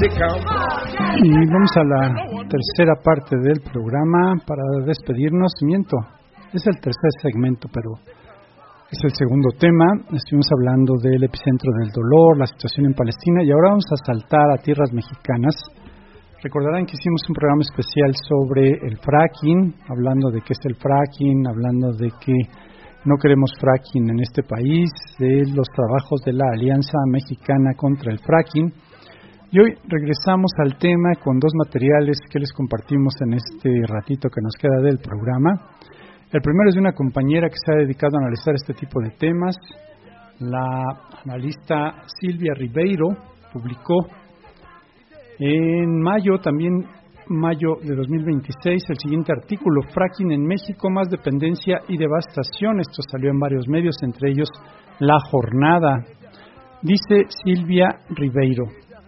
Y vamos a la tercera parte del programa para despedirnos. Miento, es el tercer segmento, pero es el segundo tema. Estuvimos hablando del epicentro del dolor, la situación en Palestina, y ahora vamos a saltar a tierras mexicanas. Recordarán que hicimos un programa especial sobre el fracking, hablando de qué es el fracking, hablando de que no queremos fracking en este país, de los trabajos de la Alianza Mexicana contra el Fracking. Y hoy regresamos al tema con dos materiales que les compartimos en este ratito que nos queda del programa. El primero es de una compañera que se ha dedicado a analizar este tipo de temas. La analista Silvia Ribeiro publicó en mayo de 2026, el siguiente artículo: Fracking en México, más dependencia y devastación. Esto salió en varios medios, entre ellos La Jornada. Dice Silvia Ribeiro: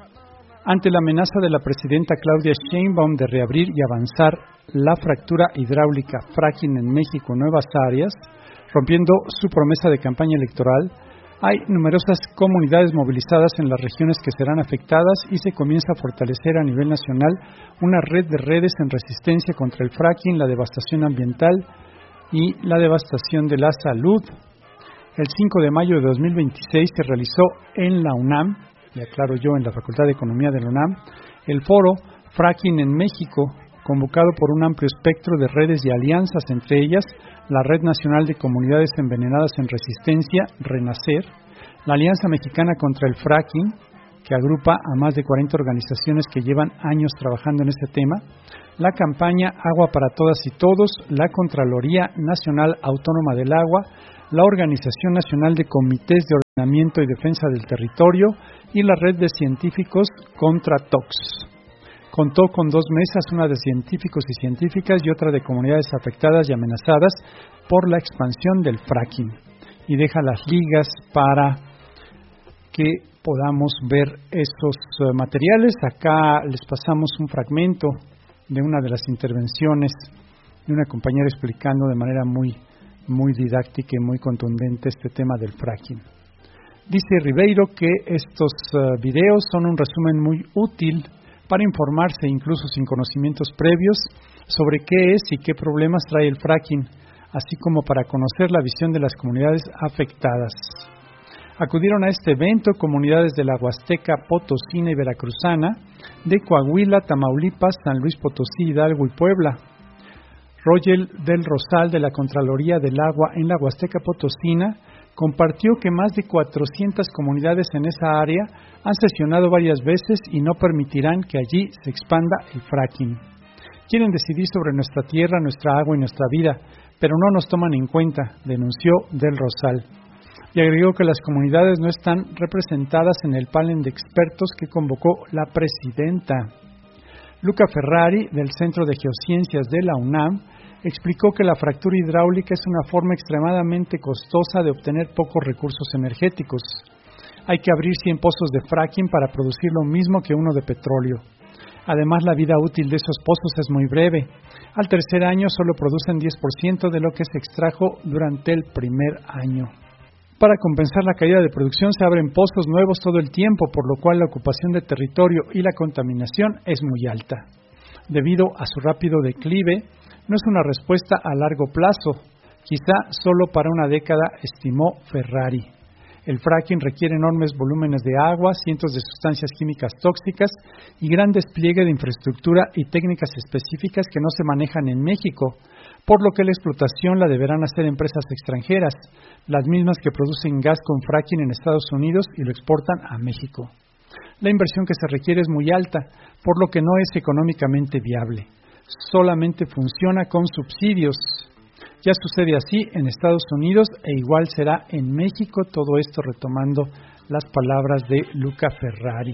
ante la amenaza de la presidenta Claudia Sheinbaum de reabrir y avanzar la fractura hidráulica fracking en México en nuevas áreas, rompiendo su promesa de campaña electoral, hay numerosas comunidades movilizadas en las regiones que serán afectadas y se comienza a fortalecer a nivel nacional una red de redes en resistencia contra el fracking, la devastación ambiental y la devastación de la salud. El 5 de mayo de 2026 se realizó en la UNAM, y aclaro yo, en la Facultad de Economía de la UNAM, el foro Fracking en México, convocado por un amplio espectro de redes y alianzas, entre ellas la Red Nacional de Comunidades Envenenadas en Resistencia, RENACER, la Alianza Mexicana contra el Fracking, que agrupa a más de 40 organizaciones que llevan años trabajando en este tema, la campaña Agua para Todas y Todos, la Contraloría Nacional Autónoma del Agua, la Organización Nacional de Comités de Ordenamiento y Defensa del Territorio y la Red de Científicos contra TOX. Contó con dos mesas, una de científicos y científicas y otra de comunidades afectadas y amenazadas por la expansión del fracking. Y deja las ligas para que podamos ver estos materiales. Acá les pasamos un fragmento de una de las intervenciones de una compañera explicando de manera muy didáctica y muy contundente este tema del fracking. Dice Ribeiro que estos videos son un resumen muy útil para informarse, incluso sin conocimientos previos, sobre qué es y qué problemas trae el fracking, así como para conocer la visión de las comunidades afectadas. Acudieron a este evento comunidades de la Huasteca Potosina y Veracruzana, de Coahuila, Tamaulipas, San Luis Potosí, Hidalgo y Puebla. Rogel del Rosal, de la Contraloría del Agua en la Huasteca Potosina, compartió que más de 400 comunidades en esa área han sesionado varias veces y no permitirán que allí se expanda el fracking. Quieren decidir sobre nuestra tierra, nuestra agua y nuestra vida, pero no nos toman en cuenta, denunció del Rosal. Y agregó que las comunidades no están representadas en el panel de expertos que convocó la presidenta. Luca Ferrari, del Centro de Geociencias de la UNAM, explicó que la fractura hidráulica es una forma extremadamente costosa de obtener pocos recursos energéticos. Hay que abrir 100 pozos de fracking para producir lo mismo que uno de petróleo. Además, la vida útil de esos pozos es muy breve. Al tercer año solo producen 10% de lo que se extrajo durante el primer año. Para compensar la caída de producción se abren pozos nuevos todo el tiempo, por lo cual la ocupación de territorio y la contaminación es muy alta. Debido a su rápido declive, no es una respuesta a largo plazo, quizá solo para una década, estimó Ferrari. El fracking requiere enormes volúmenes de agua, cientos de sustancias químicas tóxicas y gran despliegue de infraestructura y técnicas específicas que no se manejan en México, por lo que la explotación la deberán hacer empresas extranjeras, las mismas que producen gas con fracking en Estados Unidos y lo exportan a México. La inversión que se requiere es muy alta, por lo que no es económicamente viable. Solamente funciona con subsidios. Ya sucede así en Estados Unidos e igual será en México, todo esto retomando las palabras de Luca Ferrari.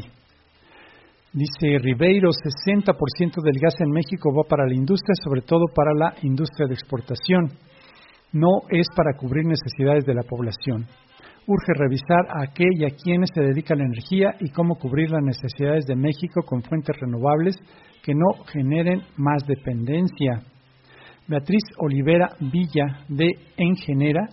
Dice Ribeiro, 60% del gas en México va para la industria, sobre todo para la industria de exportación. No es para cubrir necesidades de la población. Urge revisar a qué y a quiénes se dedica la energía y cómo cubrir las necesidades de México con fuentes renovables que no generen más dependencia. Beatriz Olivera Villa, de Engenera,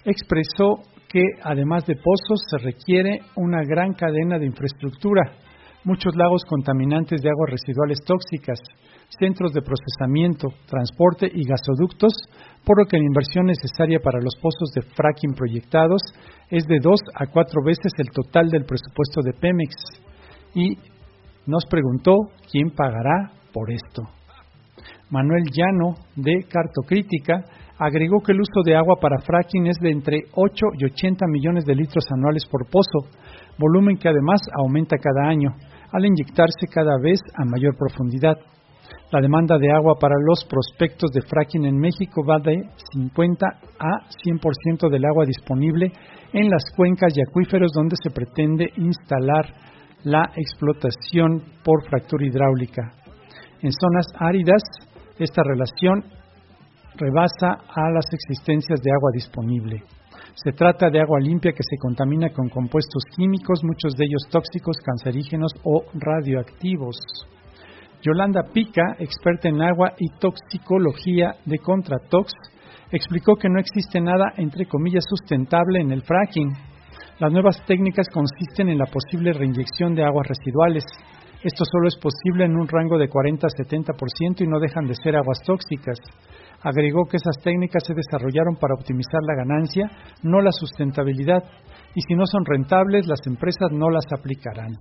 expresó que además de pozos se requiere una gran cadena de infraestructura, muchos lagos contaminantes de aguas residuales tóxicas, centros de procesamiento, transporte y gasoductos, por lo que la inversión necesaria para los pozos de fracking proyectados es de 2 a 4 veces el total del presupuesto de Pemex. Y nos preguntó quién pagará por esto. Manuel Llano, de Cartocrítica, agregó que el uso de agua para fracking es de entre 8 y 80 millones de litros anuales por pozo, volumen que además aumenta cada año, al inyectarse cada vez a mayor profundidad. La demanda de agua para los prospectos de fracking en México va de 50 a 100% del agua disponible en las cuencas y acuíferos donde se pretende instalar la explotación por fractura hidráulica. En zonas áridas, esta relación rebasa a las existencias de agua disponible. Se trata de agua limpia que se contamina con compuestos químicos, muchos de ellos tóxicos, cancerígenos o radioactivos. Yolanda Pica, experta en agua y toxicología de Contratox, explicó que no existe nada, entre comillas, sustentable en el fracking. Las nuevas técnicas consisten en la posible reinyección de aguas residuales. Esto solo es posible en un rango de 40 a 70% y no dejan de ser aguas tóxicas. Agregó que esas técnicas se desarrollaron para optimizar la ganancia, no la sustentabilidad, y si no son rentables, las empresas no las aplicarán.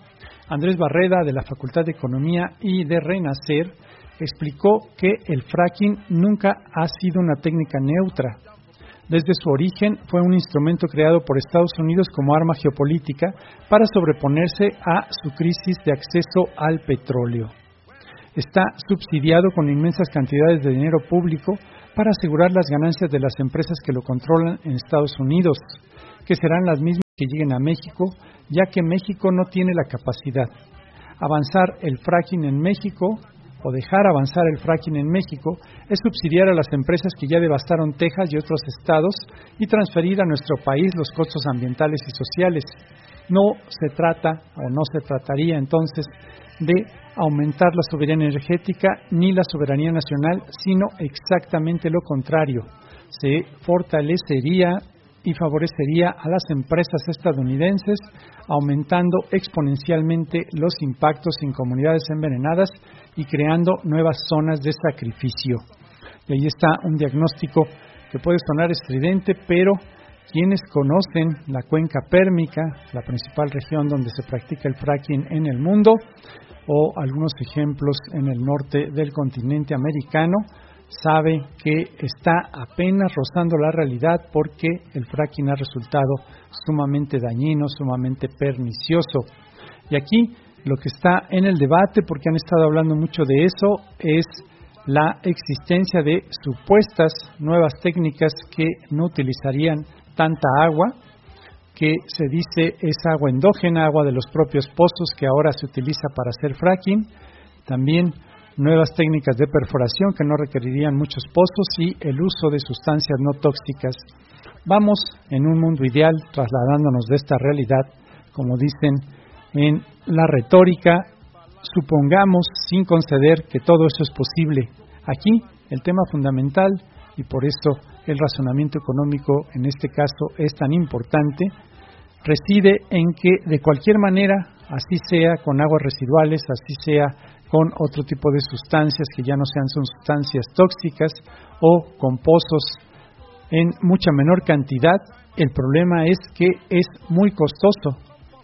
Andrés Barreda, de la Facultad de Economía y de Renacer, explicó que el fracking nunca ha sido una técnica neutra. Desde su origen fue un instrumento creado por Estados Unidos como arma geopolítica para sobreponerse a su crisis de acceso al petróleo. Está subsidiado con inmensas cantidades de dinero público para asegurar las ganancias de las empresas que lo controlan en Estados Unidos, que serán las mismas que lleguen a México, ya que México no tiene la capacidad. Avanzar el fracking en México o dejar avanzar el fracking en México es subsidiar a las empresas que ya devastaron Texas y otros estados y transferir a nuestro país los costos ambientales y sociales. No se trata o no se trataría entonces de aumentar la soberanía energética ni la soberanía nacional, sino exactamente lo contrario. Se fortalecería y favorecería a las empresas estadounidenses, aumentando exponencialmente los impactos en comunidades envenenadas y creando nuevas zonas de sacrificio. Y ahí está un diagnóstico que puede sonar estridente, pero quienes conocen la cuenca pérmica, la principal región donde se practica el fracking en el mundo, o algunos ejemplos en el norte del continente americano, sabe que está apenas rozando la realidad porque el fracking ha resultado sumamente dañino, sumamente pernicioso. Y aquí lo que está en el debate, porque han estado hablando mucho de eso, es la existencia de supuestas nuevas técnicas que no utilizarían tanta agua, que se dice es agua endógena, agua de los propios pozos que ahora se utiliza para hacer fracking. También nuevas técnicas de perforación que no requerirían muchos pozos y el uso de sustancias no tóxicas. Vamos en un mundo ideal trasladándonos de esta realidad, como dicen en la retórica, supongamos sin conceder que todo eso es posible. Aquí el tema fundamental, y por eso el razonamiento económico en este caso es tan importante, reside en que de cualquier manera, así sea con aguas residuales, así sea con otro tipo de sustancias que ya no sean sustancias tóxicas o con pozos en mucha menor cantidad, el problema es que es muy costoso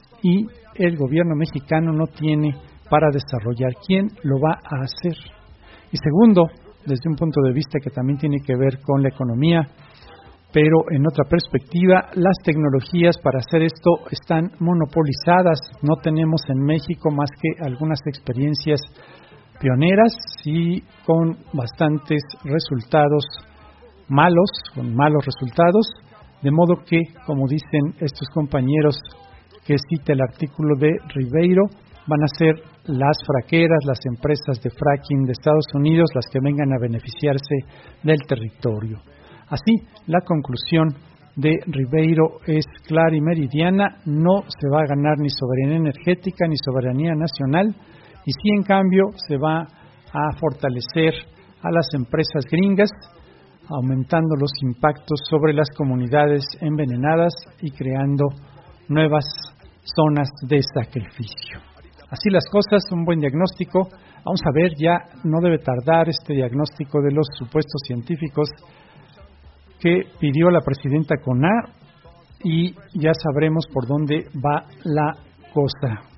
y el gobierno mexicano no tiene para desarrollar. ¿Quién lo va a hacer? Y segundo, desde un punto de vista que también tiene que ver con la economía, pero en otra perspectiva, las tecnologías para hacer esto están monopolizadas. No tenemos en México más que algunas experiencias pioneras y con bastantes resultados malos, con malos resultados, de modo que, como dicen estos compañeros que cita el artículo de Ribeiro, van a ser las fraqueras, las empresas de fracking de Estados Unidos las que vengan a beneficiarse del territorio. Así, la conclusión de Ribeiro es clara y meridiana: no se va a ganar ni soberanía energética ni soberanía nacional, y sí, en cambio, se va a fortalecer a las empresas gringas, aumentando los impactos sobre las comunidades envenenadas y creando nuevas zonas de sacrificio. Así las cosas, un buen diagnóstico. Vamos a ver, ya no debe tardar este diagnóstico de los supuestos científicos que pidió la presidenta CONA y ya sabremos por dónde va la cosa.